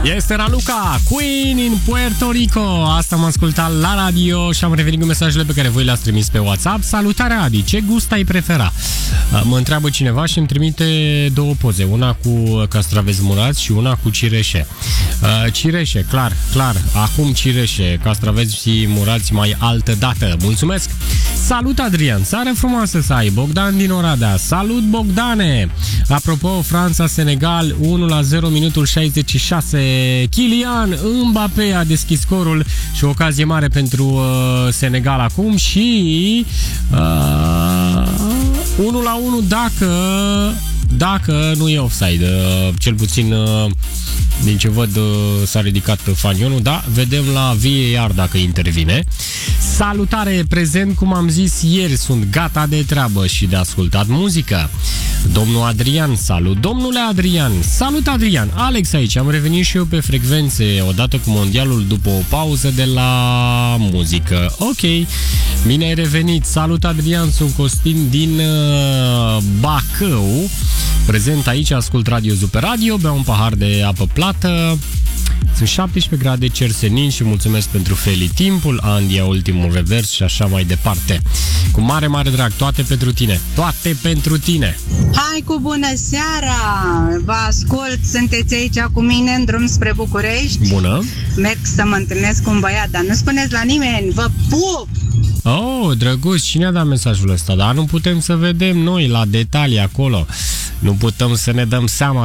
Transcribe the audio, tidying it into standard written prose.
Este Raluca, Queen in Puerto Rico. Asta am ascultat la radio și am revenit cu mesajele pe care voi le-ați trimis pe WhatsApp. Salutare, Adi, ce gust ai prefera? Mă întreabă cineva și îmi trimite două poze. Una cu castraveți murați și una cu cireșe. Cireșe, clar. Acum cireșe, castraveți murați mai altă dată. Mulțumesc! Salut, Adrian! Seară frumoasă să ai! Bogdan din Oradea. Salut, Bogdane! Apropo, Franța-Senegal 1-0, minutul 66. Kylian Mbappé a deschis scorul și o ocazie mare pentru Senegal acum și 1-1 dacă nu e offside. Cel puțin din ce văd s-a ridicat fanionul, da, vedem la VAR dacă intervine. Salutare, prezent, cum am zis ieri, sunt gata de treabă și de ascultat muzică. Domnul Adrian, salut. Domnule Adrian, salut, Adrian. Alex aici, am revenit și eu pe frecvențe odată cu mondialul după o pauză de la muzică. Ok, bine ai revenit. Salut, Adrian, sunt Costin din Bacău. Prezent aici, ascult Radio Super Radio, beau un pahar de apă plată. Sunt 17 grade, cer senin și mulțumesc pentru Feli timpul, Andia ultimul revers și așa mai departe. Cu mare, mare drag, toate pentru tine. Toate pentru tine. Hai cu bună seara! Vă ascult, sunteți aici cu mine în drum spre București. Bună. Merg să mă întâlnesc cu un băiat, dar nu spuneți la nimeni, vă pup! Oh, drăguț, cine a dat mesajul ăsta? Dar nu putem să vedem noi la detalii acolo. Nu putem să ne dăm seama